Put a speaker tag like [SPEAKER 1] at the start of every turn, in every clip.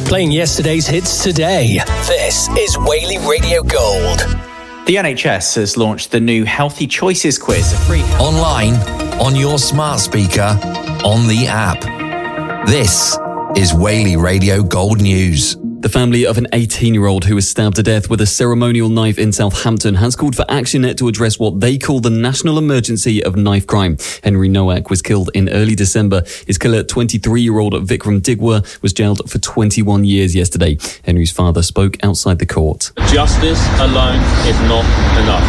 [SPEAKER 1] Playing yesterday's hits today. This is Whaley Radio Gold.
[SPEAKER 2] The NHS has launched the new Healthy Choices quiz, a free...
[SPEAKER 3] Online, on your smart speaker, on the app. This is Whaley Radio Gold News.
[SPEAKER 4] The family of an 18-year-old who was stabbed to death with a ceremonial knife in Southampton has called for action to address what they call the national emergency of knife crime. Henry Nowak was killed in early December. His killer, 23-year-old Vikram Digwa, was jailed for 21 years yesterday. Henry's father spoke outside the court.
[SPEAKER 5] Justice alone is not enough.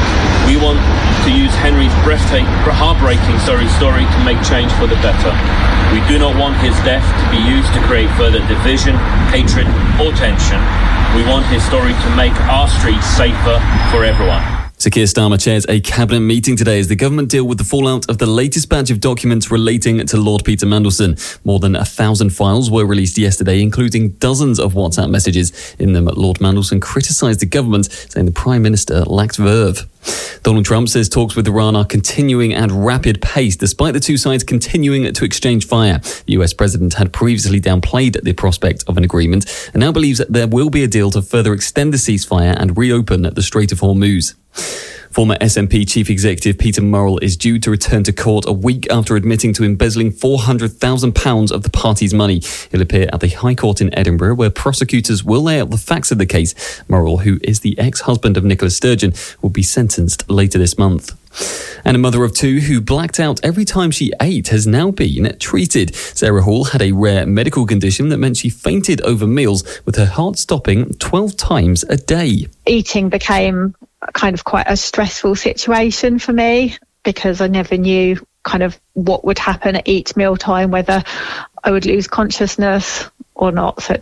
[SPEAKER 5] We want to use Henry's heartbreaking story to make change for the better. We do not want his death to be used to create further division, hatred, or tension. We want his story to make our streets safer for everyone.
[SPEAKER 4] Sir Keir Starmer chairs a cabinet meeting today as the government deal with the fallout of the latest batch of documents relating to Lord Peter Mandelson. More than 1,000 files were released yesterday, including dozens of WhatsApp messages. In them, Lord Mandelson criticised the government, saying the Prime Minister lacked verve. Donald Trump says talks with Iran are continuing at rapid pace, despite the two sides continuing to exchange fire. The US president had previously downplayed the prospect of an agreement and now believes that there will be a deal to further extend the ceasefire and reopen the Strait of Hormuz. Former SNP Chief Executive Peter Murrell is due to return to court a week after admitting to embezzling £400,000 of the party's money. He'll appear at the High Court in Edinburgh, where prosecutors will lay out the facts of the case. Murrell, who is the ex-husband of Nicola Sturgeon, will be sentenced later this month. And a mother of two who blacked out every time she ate has now been treated. Sarah Hall had a rare medical condition that meant she fainted over meals, with her heart stopping 12 times a day.
[SPEAKER 6] Eating became kind of quite a stressful situation for me because I never knew kind of what would happen at each mealtime, whether I would lose consciousness or not. So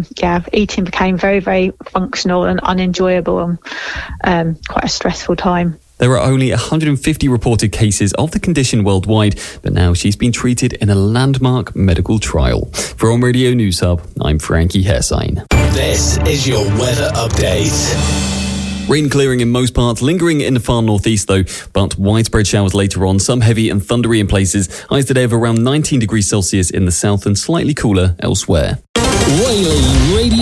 [SPEAKER 6] eating became very, very functional and unenjoyable and quite a stressful time.
[SPEAKER 4] There are only 150 reported cases of the condition worldwide, but now she's been treated in a landmark medical trial. For On Radio News Hub, I'm Frankie Hersign.
[SPEAKER 1] This is your weather update.
[SPEAKER 4] Rain clearing in most parts, lingering in the far northeast though, but widespread showers later on, some heavy and thundery in places. Highs today of around 19 degrees Celsius in the south and slightly cooler elsewhere.
[SPEAKER 1] Whaley Radio.